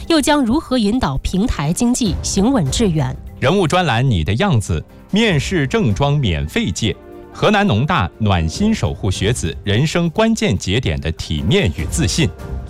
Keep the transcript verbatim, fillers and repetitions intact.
又将如何引导平台经济行稳致远？ 人物专栏你的样子，面试正装免费借。河南农大暖心守护学子人生关键节点的体面与自信。